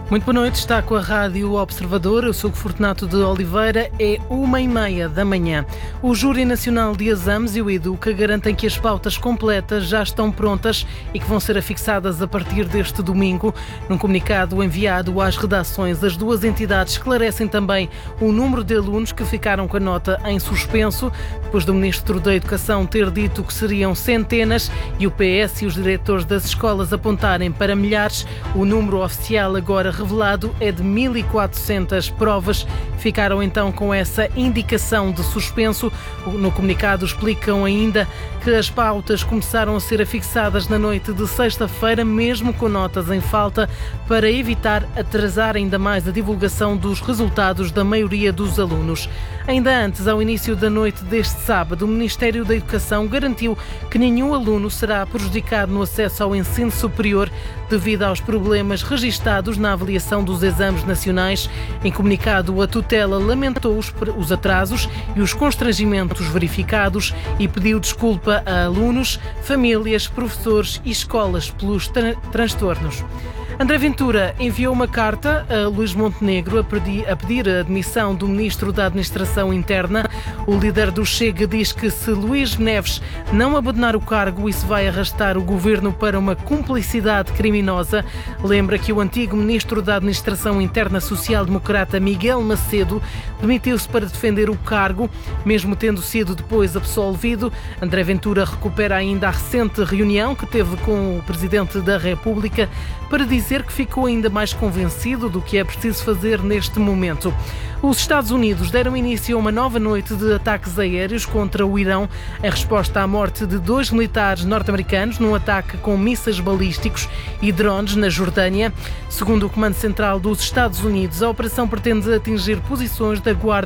Muito boa noite, está com a Rádio Observador, eu sou o Fortunato de Oliveira, é 1h30 da manhã. O Júri Nacional de Exames e o Educa garantem que as pautas completas já estão prontas e que vão ser afixadas a partir deste domingo. Num comunicado enviado às redações, as duas entidades esclarecem também o número de alunos que ficaram com a nota em suspenso, depois do Ministro da Educação ter dito que seriam centenas e o PS e os diretores das escolas apontarem para milhares. O número oficial agora revelado é de 1.400 provas. Ficaram então com essa indicação de suspenso. No comunicado explicam ainda que as pautas começaram a ser afixadas na noite de sexta-feira, mesmo com notas em falta, para evitar atrasar ainda mais a divulgação dos resultados da maioria dos alunos. Ainda antes, ao início da noite deste sábado, o Ministério da Educação garantiu que nenhum aluno será prejudicado no acesso ao ensino superior devido aos problemas registados na avaliação dos exames nacionais. Em comunicado, a tutela lamentou os atrasos e os constrangimentos verificados e pediu desculpa a alunos, famílias, professores e escolas pelos transtornos. André Ventura enviou uma carta a Luís Montenegro a pedir a admissão do Ministro da Administração Interna. O líder do Chega diz que se Luís Neves não abandonar o cargo, isso vai arrastar o governo para uma cumplicidade criminosa. Lembra que o antigo Ministro da Administração Interna social-democrata Miguel Macedo demitiu-se para defender o cargo, mesmo tendo sido depois absolvido. André Ventura recupera ainda a recente reunião que teve com o Presidente da República para dizer que ficou ainda mais convencido do que é preciso fazer neste momento. Os Estados Unidos deram início a uma nova noite de ataques aéreos contra o Irão, em resposta à morte de 2 militares norte-americanos num ataque com mísseis balísticos e drones na Jordânia. Segundo o Comando Central dos Estados Unidos, a operação pretende atingir posições da Guarda